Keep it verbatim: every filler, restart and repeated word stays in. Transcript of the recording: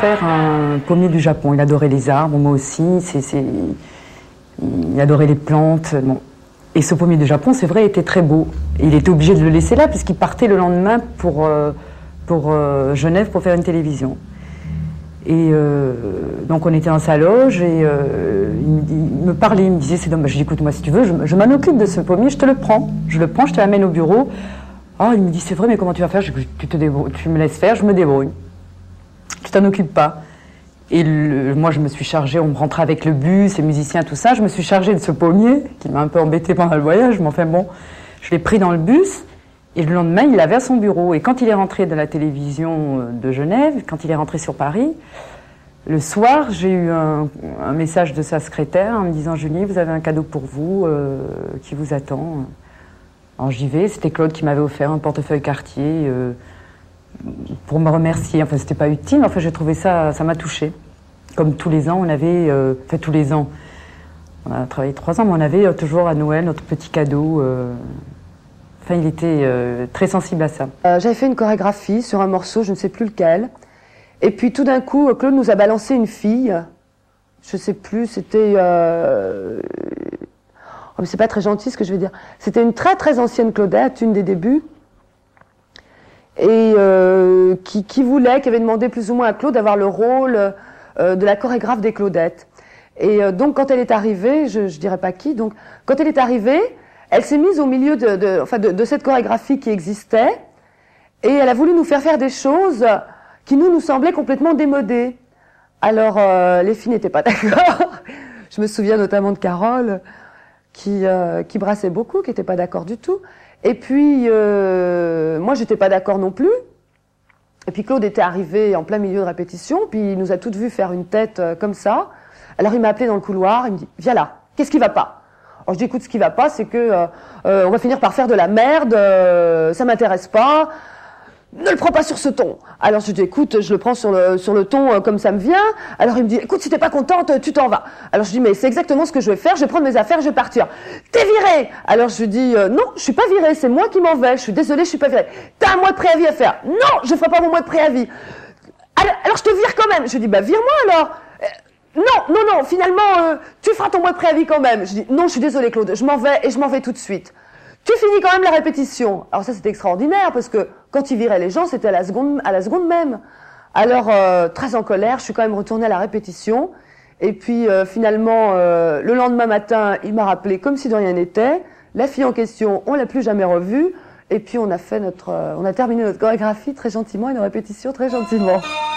faire un pommier du Japon. Il adorait les arbres, moi aussi. C'est, c'est... Il adorait les plantes. Bon. Et ce pommier du Japon, c'est vrai, était très beau. Et il était obligé de le laisser là, puisqu'il partait le lendemain pour, euh, pour euh, Genève pour faire une télévision. Et euh, donc on était dans sa loge et euh, il, me, il me parlait, il me disait c'est dommage. Je dis écoute moi si tu veux, je, je m'en occupe de ce pommier, je te le prends, je le prends, je te l'amène au bureau. Oh il me dit c'est vrai mais comment tu vas faire? Je dis tu te débrouilles, tu me laisses faire, je me débrouille. Tu t'en occupes pas. Et le, moi je me suis chargée, on me rentrait avec le bus, les musiciens tout ça, je me suis chargée de ce pommier qui m'a un peu embêtée pendant le voyage, mais enfin bon, je l'ai pris dans le bus. Et le lendemain, il l'avait à son bureau. Et quand il est rentré de la télévision de Genève, quand il est rentré sur Paris, le soir, j'ai eu un, un message de sa secrétaire en me disant « Julie, vous avez un cadeau pour vous euh, qui vous attend. » Alors j'y vais, c'était Claude qui m'avait offert un portefeuille Cartier euh, pour me remercier. Enfin, c'était pas utile, mais enfin, j'ai trouvé ça, ça m'a touchée. Comme tous les ans, on avait, euh, enfin tous les ans, on a travaillé trois ans, mais on avait euh, toujours à Noël notre petit cadeau. Euh, Enfin, il était euh, très sensible à ça. Euh, j'avais fait une chorégraphie sur un morceau, je ne sais plus lequel. Et puis tout d'un coup, Claude nous a balancé une fille. Je ne sais plus, c'était... Euh... Oh, mais c'est pas très gentil ce que je vais dire. C'était une très très ancienne Claudette, une des débuts. Et euh, qui, qui voulait, qui avait demandé plus ou moins à Claude d'avoir le rôle euh, de la chorégraphe des Claudettes. Et euh, donc quand elle est arrivée, je ne dirais pas qui, donc quand elle est arrivée, elle s'est mise au milieu de, de, enfin de, de cette chorégraphie qui existait et elle a voulu nous faire faire des choses qui nous, nous semblaient complètement démodées. Alors, euh, les filles n'étaient pas d'accord. Je me souviens notamment de Carole qui, euh, qui brassait beaucoup, qui n'était pas d'accord du tout. Et puis, euh, moi, j'étais pas d'accord non plus. Et puis Claude était arrivé en plein milieu de répétition, puis il nous a toutes vues faire une tête euh, comme ça. Alors il m'a appelé dans le couloir, il me dit « Viens là, qu'est-ce qui va pas ?» Alors je dis écoute, ce qui va pas, c'est que euh, euh, on va finir par faire de la merde, euh, ça m'intéresse pas, ne le prends pas sur ce ton. Alors je dis écoute, je le prends sur le, sur le ton euh, comme ça me vient. Alors il me dit écoute, si t'es pas contente, tu t'en vas. Alors je dis mais c'est exactement ce que je vais faire, je vais prendre mes affaires, je vais partir. T'es virée. Alors je lui dis euh, non, je suis pas virée, c'est moi qui m'en vais, je suis désolée, je suis pas virée. T'as un mois de préavis à faire. Non, je ferai pas mon mois de préavis. Alors, alors je te vire quand même. Je lui dis bah vire-moi alors. Non, non, non, finalement, euh, tu feras ton mois de préavis quand même. Je dis, non, je suis désolée, Claude, je m'en vais et je m'en vais tout de suite. Tu finis quand même la répétition. Alors ça, c'était extraordinaire parce que quand il virait les gens, c'était à la seconde, à la seconde même. Alors, euh, très en colère, je suis quand même retournée à la répétition. Et puis, euh, finalement, euh, le lendemain matin, il m'a rappelé comme si de rien n'était. La fille en question, on l'a plus jamais revue. Et puis, on a fait notre, euh, on a terminé notre chorégraphie très gentiment et nos répétitions très gentiment.